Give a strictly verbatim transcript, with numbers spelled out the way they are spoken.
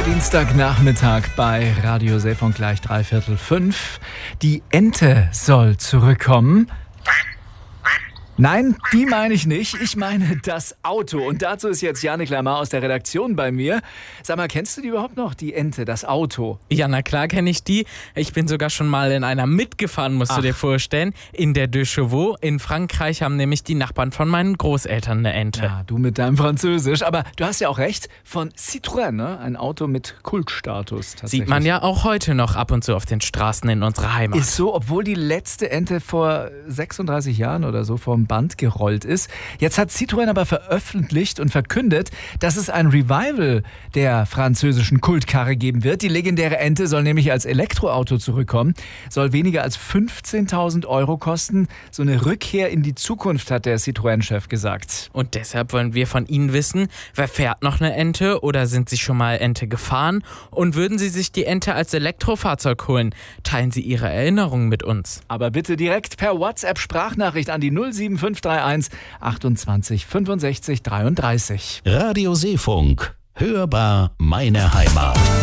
Dienstagnachmittag bei Radio Seefunk gleich dreiviertel fünf. Die Ente soll zurückkommen. Nein, die meine ich nicht. Ich meine das Auto. Und dazu ist jetzt Janik Lamar aus der Redaktion bei mir. Sag mal, kennst du die überhaupt noch, die Ente, das Auto? Ja, na klar kenne ich die. Ich bin sogar schon mal in einer mitgefahren, musst Ach. du dir vorstellen. In der De Chevaux. In Frankreich haben nämlich die Nachbarn von meinen Großeltern eine Ente. Ja, du mit deinem Französisch. Aber du hast ja auch recht, von Citroën, ne? Ein Auto mit Kultstatus. Sieht man ja auch heute noch ab und zu auf den Straßen in unserer Heimat. Ist so, obwohl die letzte Ente vor sechsunddreißig Jahren oder so vom Band gerollt ist. Jetzt hat Citroën aber veröffentlicht und verkündet, dass es ein Revival der französischen Kultkarre geben wird. Die legendäre Ente soll nämlich als Elektroauto zurückkommen, soll weniger als fünfzehntausend Euro kosten. So eine Rückkehr in die Zukunft, hat der Citroën-Chef gesagt. Und deshalb wollen wir von Ihnen wissen, wer fährt noch eine Ente oder sind Sie schon mal Ente gefahren? Und würden Sie sich die Ente als Elektrofahrzeug holen? Teilen Sie Ihre Erinnerungen mit uns. Aber bitte direkt per WhatsApp-Sprachnachricht an die null sieben fünf drei eins achtundzwanzig fünfundsechzig dreiunddreißig. Radio Seefunk. Hörbar meine Heimat.